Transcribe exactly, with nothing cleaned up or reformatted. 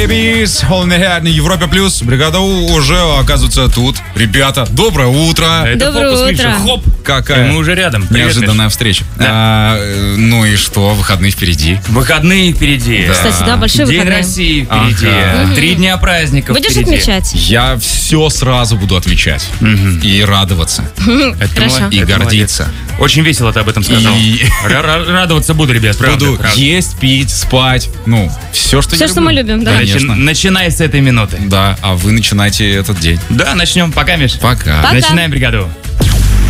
Babies, All in the Head на Европе Плюс. Бригада У уже, оказывается, тут. Ребята, доброе утро. Это Доброе фокус, утро. Миша. Хоп. Какая И мы уже рядом. Привет, неожиданная Миш. встреча. Да. А, ну и что, выходные впереди. Выходные впереди. Да. Кстати, да, большие День выходные. России впереди. Ага. Три дня праздников Будешь впереди. отмечать? Я все сразу буду отмечать. И радоваться. Это Хорошо. молодец, И это гордиться. молодец. Очень весело ты об этом сказал. И- Ра- ра- Радоваться буду, ребят, правда. Буду правда. есть, пить, спать. Ну, все, что Все, я что мы любим, да. Начи- Конечно. Начинай с этой минуты. Да, а вы начинаете этот день. Да, начнем. Пока, Миш. Пока. Пока. Начинаем бригаду.